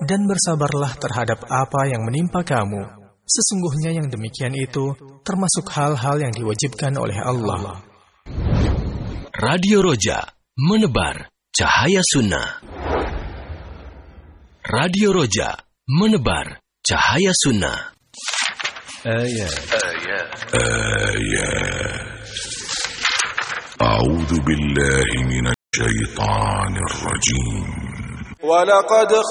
dan bersabarlah terhadap apa yang menimpa kamu. Sesungguhnya yang demikian itu termasuk hal-hal yang diwajibkan oleh Allah. Radio Roja, menebar cahaya sunnah. Radio Roja, menebar cahaya sunnah. Ayat. A'udzu billahi minasy syaithanir rajim. ولقد